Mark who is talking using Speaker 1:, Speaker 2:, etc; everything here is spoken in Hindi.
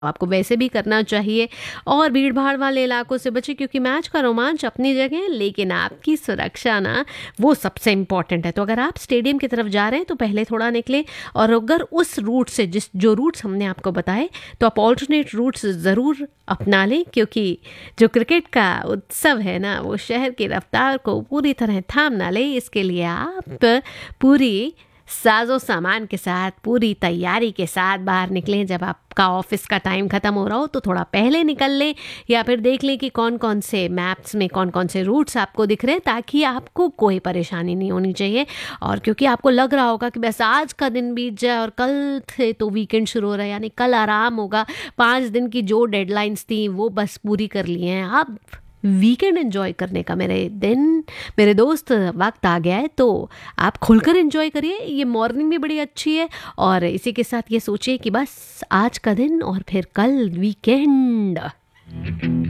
Speaker 1: आपको वैसे भी करना चाहिए और भीड़-भाड़ वाले इलाकों से बचें क्योंकि मैच का रोमांच अपनी जगह है, लेकिन आपकी सुरक्षा ना वो सबसे इम्पोर्टेंट है। तो अगर आप स्टेडियम की तरफ जा रहे हैं तो पहले थोड़ा निकलें और अगर उस रूट से जो रूट्स हमने आपको बताए तो आप ऑल्टरनेट रूट्स ज़रूर अपना लें क्योंकि जो क्रिकेट का उत्सव है ना वो शहर की रफ्तार को पूरी तरह थाम ना ले, इसके लिए आप पूरी साजो सामान के साथ पूरी तैयारी के साथ बाहर निकलें। जब आपका ऑफिस का टाइम ख़त्म हो रहा हो तो थोड़ा पहले निकल लें या फिर देख लें कि कौन कौन से मैप्स में कौन कौन से रूट्स आपको दिख रहे हैं ताकि आपको कोई परेशानी नहीं होनी चाहिए। और क्योंकि आपको लग रहा होगा कि बस आज का दिन बीत जाए और कल से तो वीकेंड शुरू हो रहा है, यानी कल आराम होगा, 5 दिन की जो डेडलाइंस थी वो बस पूरी कर ली हैं, अब वीकेंड एंजॉय करने का मेरे दोस्त वक्त आ गया है। तो आप खुलकर एंजॉय करिए, ये मॉर्निंग भी बड़ी अच्छी है और इसी के साथ ये सोचिए कि बस आज का दिन और फिर कल वीकेंड।